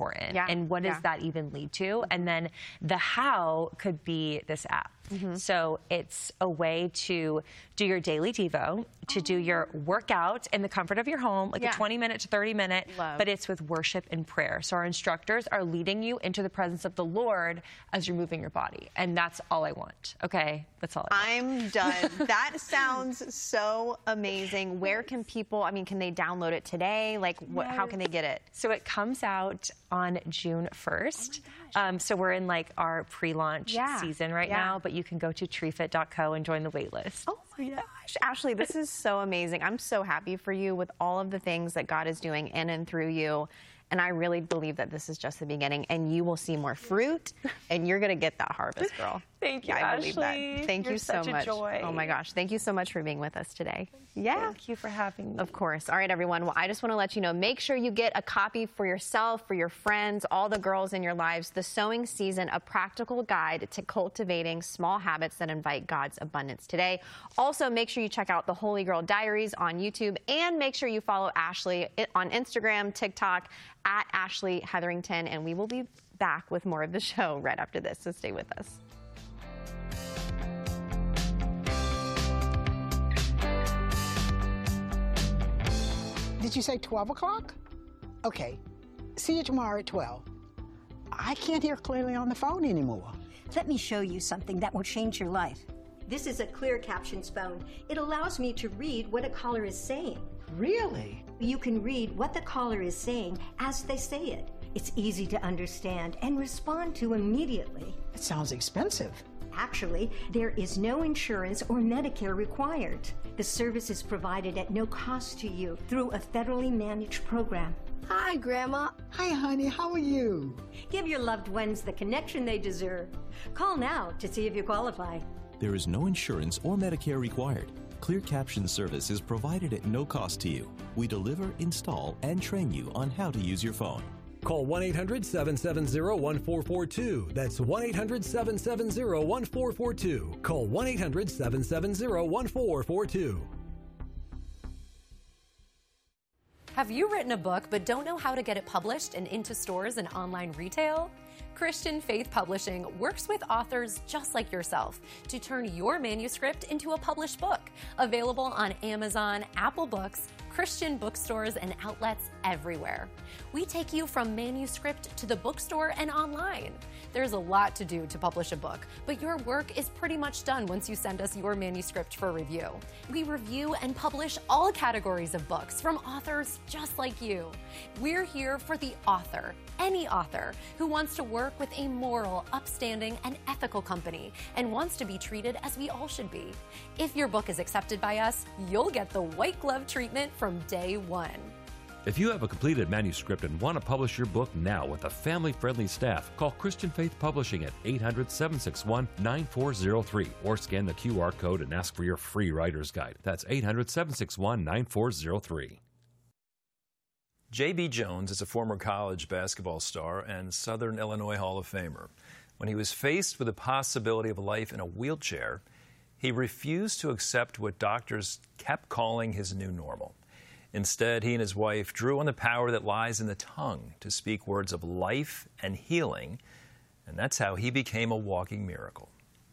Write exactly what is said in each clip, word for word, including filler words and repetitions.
important. Yeah. And what does Yeah. that even lead to? And then the how could be this app. Mm-hmm. So it's a way to do your daily Devo, to oh. do your workout in the comfort of your home, like yeah. a twenty minute to thirty minute, Love. But it's with worship and prayer. So our instructors are leading you into the presence of the Lord as you're moving your body. And that's all I want. Okay? That's all I want. I'm done. That sounds so amazing. Where can people, I mean, can they download it today? Like, what, how can they get it? So it comes out on June first. Oh um, so we're in like our pre-launch yeah. season right yeah. now, but you can go to treefit dot co and join the wait list. Oh my gosh. Ashley, this is so amazing. I'm so happy for you with all of the things that God is doing in and through you. And I really believe that this is just the beginning, and you will see more fruit, and you're going to get that harvest, girl. Thank you, yeah, I Ashley. believe that. Thank you're you so such much. A joy. Oh my gosh, thank you so much for being with us today. Yeah. Thank you for having me. Of course. All right, everyone. Well, I just want to let you know, make sure you get a copy for yourself, for your friends, all the girls in your lives, The Sowing Season, a practical guide to cultivating small habits that invite God's abundance today. Also, make sure you check out the Holy Girl Diaries on YouTube, and make sure you follow Ashley on Instagram, TikTok, at Ashley Hetherington, and we will be back with more of the show right after this, so stay with us. Did you say twelve o'clock? Okay. See you tomorrow at twelve. I can't hear clearly on the phone anymore. Let me show you something that will change your life. This is a Clear Captions phone. It allows me to read what a caller is saying. Really? You can read what the caller is saying as they say it. It's easy to understand and respond to immediately. It sounds expensive. Actually, there is no insurance or Medicare required. The service is provided at no cost to you through a federally managed program. Hi, Grandma. Hi, honey. How are you? Give your loved ones the connection they deserve. Call now to see if you qualify. There is no insurance or Medicare required. Clear Caption service is provided at no cost to you. We deliver, install, and train you on how to use your phone. Call one eight hundred, seven seven zero, one four four two. That's one eight hundred, seven seven zero, one four four two. Call one eight hundred, seven seven zero, one four four two. Have you written a book but don't know how to get it published and into stores and online retail? Christian Faith Publishing works with authors just like yourself to turn your manuscript into a published book. Available on Amazon, Apple Books, Christian bookstores, and outlets everywhere. We take you from manuscript to the bookstore and online. There's a lot to do to publish a book, but your work is pretty much done once you send us your manuscript for review. We review and publish all categories of books from authors just like you. We're here for the author, any author, who wants to work with a moral, upstanding, and ethical company and wants to be treated as we all should be. If your book is accepted by us, you'll get the white glove treatment from day one. If you have a completed manuscript and want to publish your book now with a family-friendly staff, call Christian Faith Publishing at eight hundred, seven six one, nine four zero three or scan the Q R code and ask for your free writer's guide. That's eight hundred, seven six one, nine four zero three. J B. Jones is a former college basketball star and Southern Illinois Hall of Famer. When he was faced with the possibility of life in a wheelchair, he refused to accept what doctors kept calling his new normal. Instead, he and his wife drew on the power that lies in the tongue to speak words of life and healing, and that's how he became a walking miracle.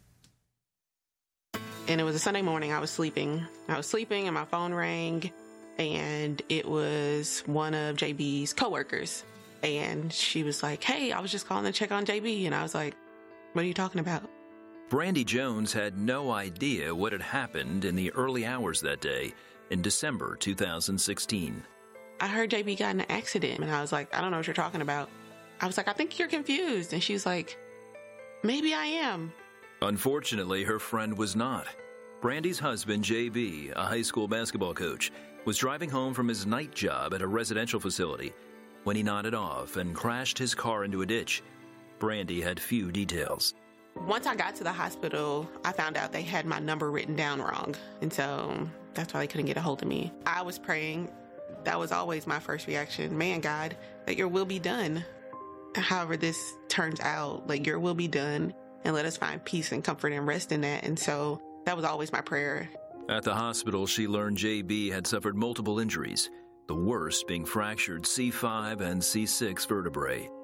And it was a Sunday morning. I was sleeping. I was sleeping and my phone rang, and it was one of J B's coworkers. And she was like, "Hey, I was just calling to check on J B." And I was like, "What are you talking about?" Brandy Jones had no idea what had happened in the early hours that day in December two thousand sixteen. I heard J B got in an accident, and I was like, "I don't know what you're talking about." I was like, "I think you're confused." And she was like, "Maybe I am." Unfortunately, her friend was not. Brandy's husband, J B, a high school basketball coach, was driving home from his night job at a residential facility when he nodded off and crashed his car into a ditch. Brandy had few details. Once I got to the hospital, I found out they had my number written down wrong. And so that's why they couldn't get a hold of me. I was praying. That was always my first reaction. Man, God, that your will be done. However this turns out, like, your will be done, and let us find peace and comfort and rest in that. And so that was always my prayer. At the hospital, she learned J B had suffered multiple injuries, the worst being fractured C five and C six vertebrae.